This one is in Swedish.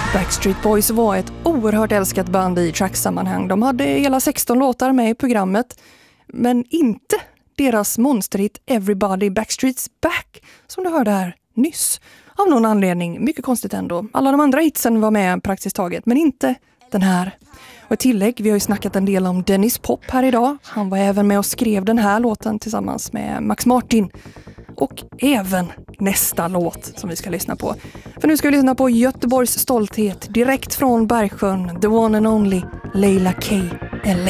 Backstreet Boys var ett oerhört älskat band i tracksammanhang. De hade hela 16 låtar med i programmet, men inte deras monsterhit Everybody Backstreet's Back som du hörde här nyss. Av någon anledning, mycket konstigt ändå. Alla de andra hitsen var med praktiskt taget, men inte den här. Och ett tillägg, vi har ju snackat en del om Dennis Pop här idag. Han var även med och skrev den här låten tillsammans med Max Martin. Och även nästa låt som vi ska lyssna på. För nu ska vi lyssna på Göteborgs stolthet direkt från Bergsjön. The one and only Leila K. LA.